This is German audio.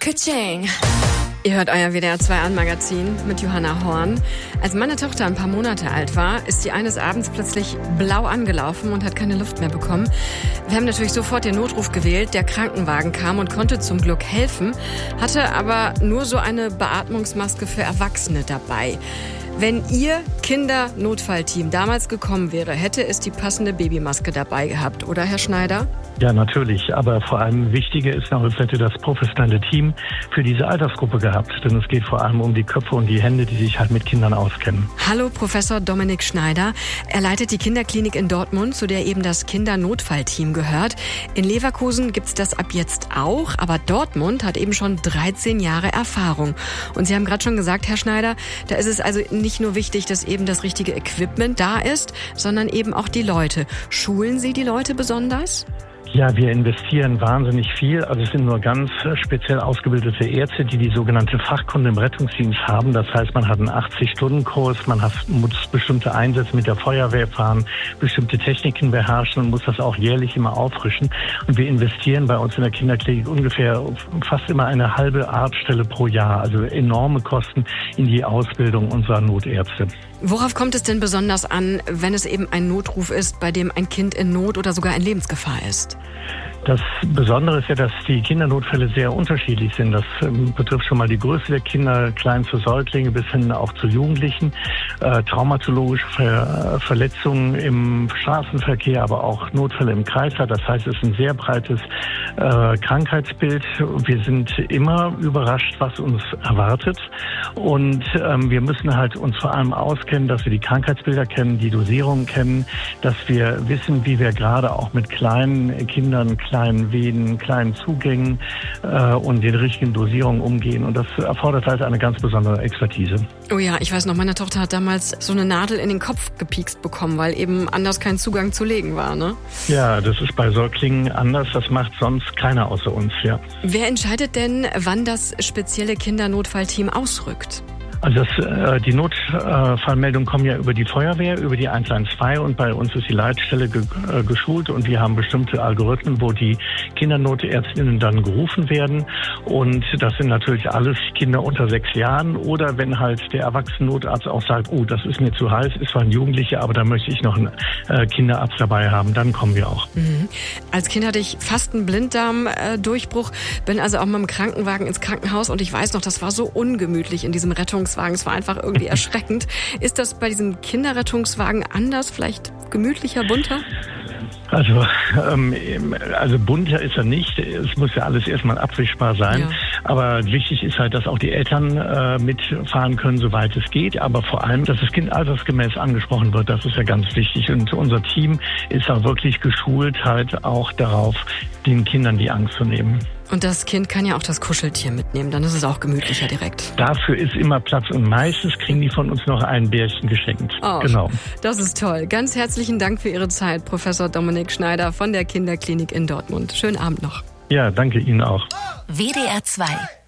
Ka-ching. Ihr hört euer WDR 2 An-Magazin mit Johanna Horn. Als meine Tochter ein paar Monate alt war, ist sie eines Abends plötzlich blau angelaufen und hat keine Luft mehr bekommen. Wir haben natürlich sofort den Notruf gewählt. Der Krankenwagen kam und konnte zum Glück helfen, hatte aber nur so eine Beatmungsmaske für Erwachsene dabei. Wenn Ihr Kindernotfallteam damals gekommen wäre, hätte es die passende Babymaske dabei gehabt, oder Herr Schneider? Ja, natürlich. Aber vor allem wichtiger ist noch, es hätte das professionelle Team für diese Altersgruppe gehabt. Denn es geht vor allem um die Köpfe und die Hände, die sich halt mit Kindern auskennen. Hallo, Professor Dominik Schneider. Er leitet die Kinderklinik in Dortmund, zu der eben das Kindernotfallteam gehört. In Leverkusen gibt's das ab jetzt auch, aber Dortmund hat eben schon 13 Jahre Erfahrung. Und Sie haben gerade schon gesagt, Herr Schneider, da ist es also nicht nur wichtig, dass eben das richtige Equipment da ist, sondern eben auch die Leute. Schulen Sie die Leute besonders? Ja, wir investieren wahnsinnig viel. Also es sind nur ganz speziell ausgebildete Ärzte, die sogenannte Fachkunde im Rettungsdienst haben. Das heißt, man hat einen 80-Stunden-Kurs, muss bestimmte Einsätze mit der Feuerwehr fahren, bestimmte Techniken beherrschen und muss das auch jährlich immer auffrischen. Und wir investieren bei uns in der Kinderklinik ungefähr fast immer eine halbe Arztstelle pro Jahr. Also enorme Kosten in die Ausbildung unserer Notärzte. Worauf kommt es denn besonders an, wenn es eben ein Notruf ist, bei dem ein Kind in Not oder sogar in Lebensgefahr ist? Das Besondere ist ja, dass die Kindernotfälle sehr unterschiedlich sind. Das betrifft schon mal die Größe der Kinder, kleinste Säuglinge bis hin auch zu Jugendlichen, traumatologische Verletzungen im Straßenverkehr, aber auch Notfälle im Kreislauf. Das heißt, es ist ein sehr breites Krankheitsbild. Wir sind immer überrascht, was uns erwartet. Und wir müssen halt uns vor allem auskennen, dass wir die Krankheitsbilder kennen, die Dosierungen kennen, dass wir wissen, wie wir gerade auch mit kleinen Kindern, kleinen Venen, kleinen Zugängen und den richtigen Dosierungen umgehen. Und das erfordert halt eine ganz besondere Expertise. Oh ja, ich weiß noch, meine Tochter hat damals so eine Nadel in den Kopf gepiekst bekommen, weil eben anders kein Zugang zu legen war, ne? Ja, das ist bei Säuglingen anders. Das macht sonst keiner außer uns, ja. Wer entscheidet denn, wann das spezielle Kindernotfallteam ausrückt? Also die Notfallmeldungen kommen ja über die Feuerwehr, über die 112 und bei uns ist die Leitstelle geschult und wir haben bestimmte Algorithmen, wo die Kindernotärztinnen dann gerufen werden und das sind natürlich alles Kinder unter 6 Jahren oder wenn halt der Erwachsenennotarzt auch sagt, oh, das ist mir zu heiß, ist zwar ein Jugendlicher, aber da möchte ich noch einen Kinderarzt dabei haben, dann kommen wir auch. Mhm. Als Kind hatte ich fast einen Blinddarmdurchbruch, bin also auch mit dem Krankenwagen ins Krankenhaus und ich weiß noch, das war so ungemütlich in diesem Rettungswagen. Es war einfach irgendwie erschreckend. Ist das bei diesem Kinderrettungswagen anders, vielleicht gemütlicher, bunter? Also bunter ist er nicht. Es muss ja alles erstmal abwischbar sein. Ja. Aber wichtig ist halt, dass auch die Eltern mitfahren können, soweit es geht. Aber vor allem, dass das Kind altersgemäß angesprochen wird, das ist ja ganz wichtig. Und unser Team ist auch wirklich geschult, halt auch darauf, den Kindern die Angst zu nehmen. Und das Kind kann ja auch das Kuscheltier mitnehmen, dann ist es auch gemütlicher direkt. Dafür ist immer Platz und meistens kriegen die von uns noch ein Bärchen geschenkt. Oh, genau. Das ist toll. Ganz herzlichen Dank für Ihre Zeit, Professor Dominik Schneider von der Kinderklinik in Dortmund. Schönen Abend noch. Ja, danke Ihnen auch. WDR 2